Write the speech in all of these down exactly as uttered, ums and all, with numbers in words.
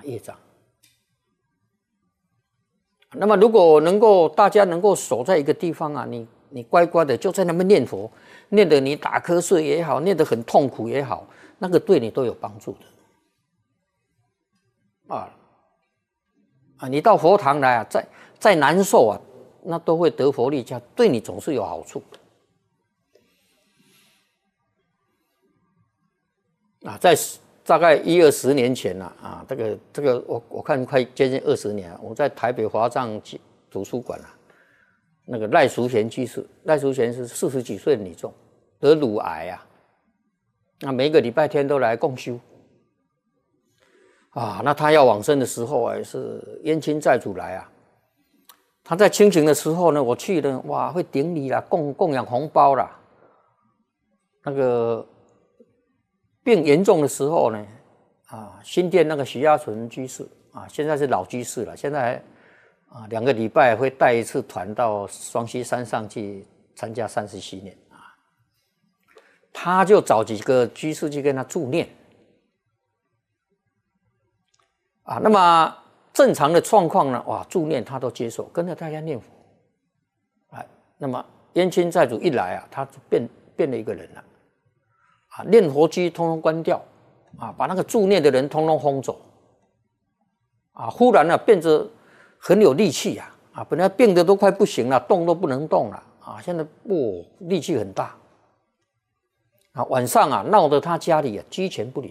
业障。那么如果能够大家能够守在一个地方啊，你你乖乖的就在那边念佛，念得你打瞌睡也好，念得很痛苦也好，那个对你都有帮助的。啊啊，你到佛堂来啊，再再难受啊，那都会得佛利家，对你总是有好处。啊，在大概一二十年前啊，啊，这个这个我我看快接近二十年了，我在台北华藏图书馆啊，那个赖淑贤居士，赖淑贤是四十几岁的女众，得乳癌啊，那每个礼拜天都来共修。啊，那他要往生的时候啊，是冤亲债主来啊。他在清醒的时候呢，我去了，哇，会顶礼啦，供供养红包啦。那个病严重的时候呢，啊，新店那个徐家纯居士啊，现在是老居士了，现在啊两个礼拜会带一次团到双溪山上去参加三十七年啊。他就找几个居士去跟他助念。啊，那么正常的状况呢？哇，助念他都接受，跟着大家念佛。哎，那么冤亲债主一来啊，他就变变了一个人了。啊，念佛机通通关掉，啊，把那个助念的人通通轰走。啊，忽然呢、啊、变得很有力气啊！啊，本来病得都快不行了，动都不能动了。啊，现在哦力气很大。啊，晚上啊闹得他家里啊鸡犬不宁。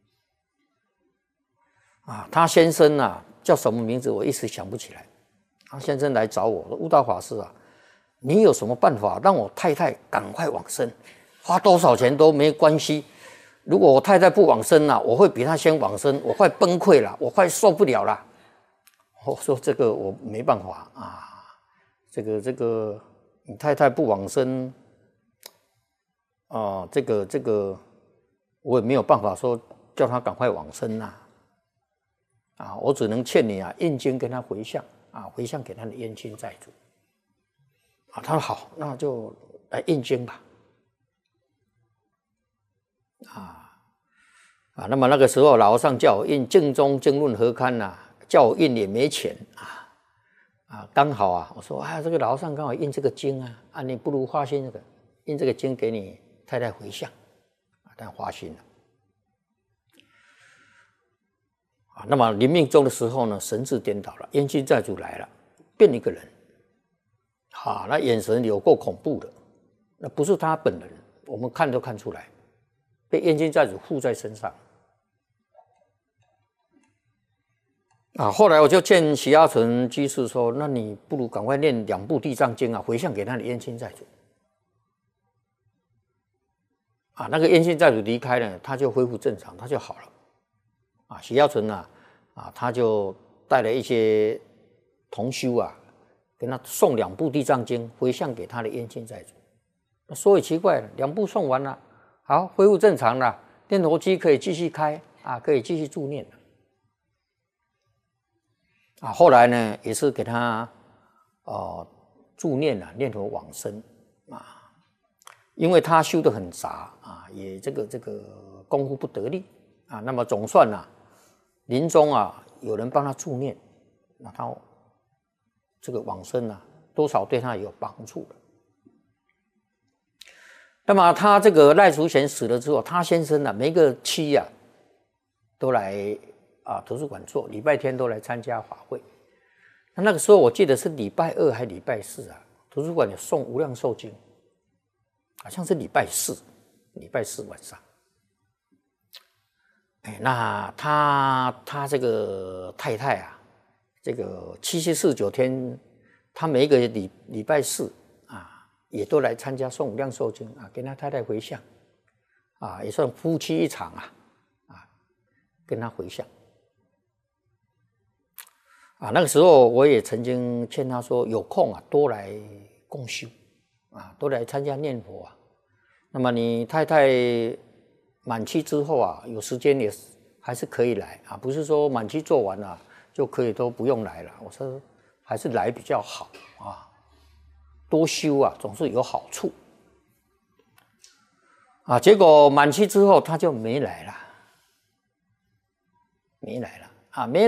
啊，他先生啊叫什么名字？我一时想不起来。他先生来找我说：“悟道法师啊，你有什么办法让我太太赶快往生？花多少钱都没关系。如果我太太不往生啊，我会比她先往生，我快崩溃了，我快受不了了。”我说：“这个我没办法啊，这个这个你太太不往生啊，这个这个我也没有办法说叫她赶快往生啊。”啊，我只能劝你啊，印经跟他回向啊，回向给他的冤亲债主。啊，他说好，那就来印经吧。啊啊，那么那个时候老和尚叫我印《净宗经论合刊》呐，叫我印也没钱啊啊，刚好啊，我说啊，这个老和尚刚好印这个经啊，啊，你不如花心这个印这个经给你太太回向啊，但花心了。啊，那么临命终的时候呢，神志颠倒了，冤亲债主来了，变一个人，啊，那眼神有够恐怖的，那不是他本人，我们看都看出来，被冤亲债主附在身上。啊，后来我就见徐阿纯居士说：“那你不如赶快念两部地藏经啊，回向给他的冤亲债主。”啊，那个冤亲债主离开了，他就恢复正常，他就好了。啊，徐耀纯啊，啊，他就带了一些同修啊，给他送两部地藏经回向给他的冤亲债主。那说也奇怪了，两部送完了，好，恢复正常了，念佛机可以继续开啊，可以继续助念了。啊，后来呢，也是给他呃助念了，念佛往生啊，因为他修得很杂啊，也这个这个功夫不得力啊，那么总算啊。临终啊，有人帮他助念，那他这个往生啊，多少对他有帮助了。那么他这个赖淑贤死了之后，他先生啊，每个期啊，都来啊图书馆做，礼拜天都来参加法会。那那个时候我记得是礼拜二还礼拜四啊，图书馆有送《无量寿经》，好像是礼拜四，礼拜四晚上。哎，那他他这个太太啊，这个七七四九天，他每一个礼礼拜四啊，也都来参加诵无量寿经啊，跟他太太回向啊，也算夫妻一场啊啊，跟他回向啊。那个时候我也曾经劝他说，有空啊多来共修啊，多来参加念佛啊。那么你太太满期之后啊，有时间也还是可以来啊，不是说满期做完了就可以都不用来了。我说还是来比较好啊，多修啊总是有好处啊。结果满期之后他就没来了，没来了啊，没